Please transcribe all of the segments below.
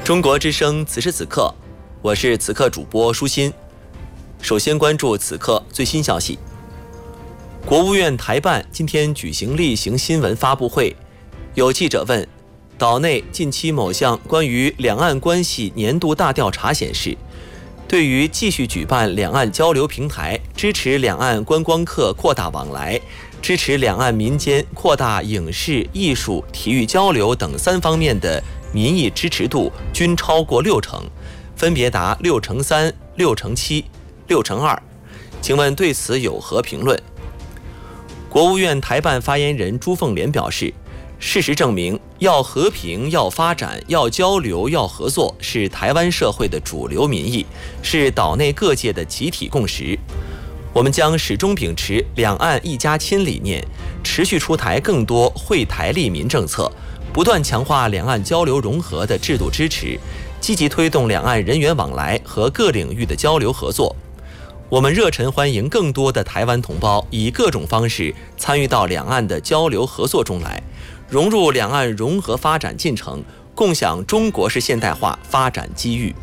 中国之声此时此刻，我是此刻主播舒心。首先关注此刻最新消息。国务院台办今天举行例行新闻发布会，有记者问，岛内近期某项关于两岸关系年度大调查显示，对于继续举办两岸交流平台，支持两岸观光客扩大往来，支持两岸民间扩大影视、艺术、体育交流等3方面的民意支持度均超过60%，分别达63%、7%、2%。请问对此有何评论？国务院台办发言人朱凤莲表示，事实证明，要和平、要发展、要交流、要合作，是台湾社会的主流民意，是岛内各界的集体共识。我们将始终秉持两岸一家亲理念，持续出台更多惠台利民政策，不断强化两岸交流融合的制度支持，积极推动两岸人员往来和各领域的交流合作。我们热忱欢迎更多的台湾同胞以各种方式参与到两岸的交流合作中来，融入两岸融合发展进程，共享中国式现代化发展机遇。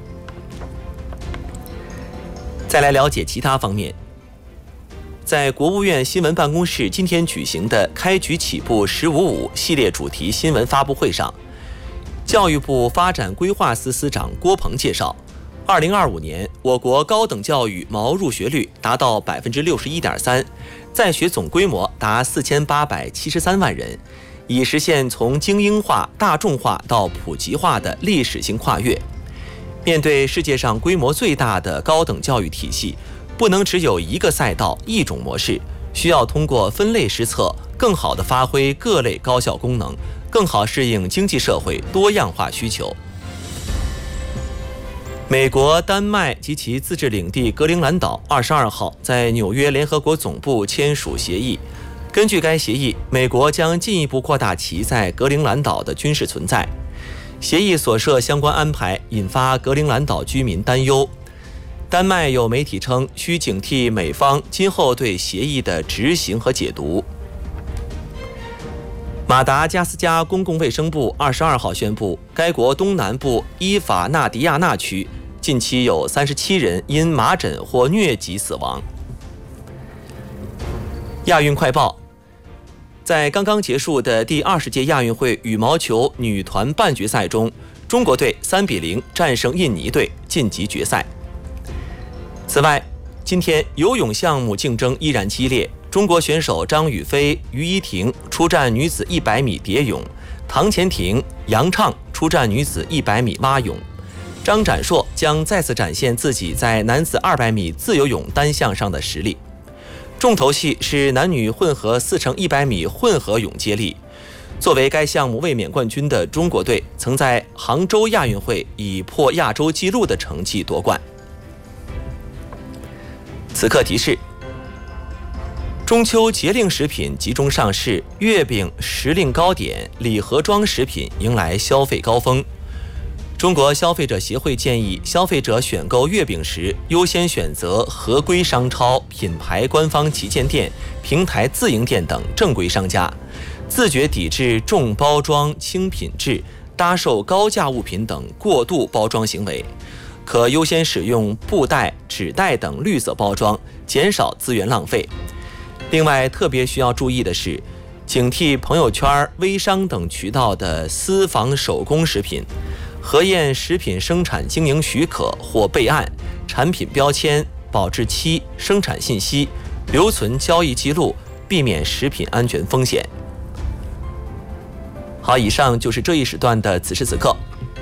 再来了解其他方面。在国务院新闻办公室今天举行的开局起步“15.5”系列主题新闻发布会上，教育部发展规划司司长郭鹏介绍，2025年我国高等教育毛入学率达到61.3%，在学总规模达4873万人，已实现从精英化、大众化到普及化的历史性跨越。面对世界上规模最大的高等教育体系，不能只有一个赛道、一种模式，需要通过分类施策，更好地发挥各类高效功能，更好适应经济社会多样化需求。美国、丹麦及其自治领地格陵兰岛22号在纽约联合国总部签署协议。根据该协议，美国将进一步扩大其在格陵兰岛的军事存在。协议所涉相关安排引发格陵兰岛居民担忧。丹麦有媒体称，需警惕美方今后对协议的执行和解读。马达加斯加公共卫生部22号宣布，该国东南部伊法纳迪亚纳区近期有37人因麻疹或疟疾死亡。亚运快报，在刚刚结束的第20届亚运会羽毛球女团半决赛中，中国队3-0战胜印尼队，晋级决赛。此外，今天游泳项目竞争依然激烈，中国选手张雨霏、于依婷出战女子100米蝶泳，唐钱婷、杨畅出战女子100米蛙泳，张展硕将再次展现自己在男子200米自由泳单项上的实力。重头戏是男女混合4×100米混合泳接力。作为该项目卫冕冠军的中国队，曾在杭州亚运会以破亚洲纪录的成绩夺冠。此刻提示：中秋节令食品集中上市，月饼、时令糕点、礼盒装食品迎来消费高峰。中国消费者协会建议消费者选购月饼时，优先选择合规商超、品牌官方旗舰店、平台自营店等正规商家，自觉抵制重包装、轻品质、搭售高价物品等过度包装行为。可优先使用布袋、纸袋等绿色包装，减少资源浪费。另外，特别需要注意的是，警惕朋友圈、微商等渠道的私房手工食品，核验食品生产经营许可或备案、产品标签、保质期、生产信息，留存交易记录，避免食品安全风险。好，以上就是这一时段的此时此刻。